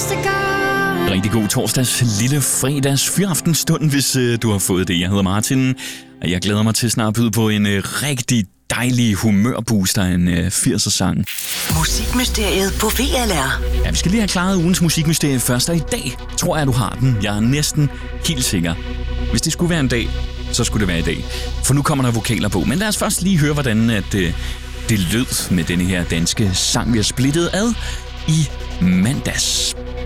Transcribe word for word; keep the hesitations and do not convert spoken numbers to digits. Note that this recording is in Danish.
første gang. Rigtig god torsdags lille fredags fyraftenstund, hvis øh, du har fået det. Jeg hedder Martin, og jeg glæder mig til snart at byde på en øh, rigtig dejlig humørbooster, en øh, firser-sang. Musikmysteriet på V L R. Ja, vi skal lige have klaret ugens musikmysterie først, og i dag tror jeg, du har den. Jeg er næsten helt sikker. Hvis det skulle være en dag, så skulle det være i dag. For nu kommer der vokaler på. Men lad os først lige høre, hvordan at, øh, det lød med denne her danske sang, vi har splittet ad i mandags.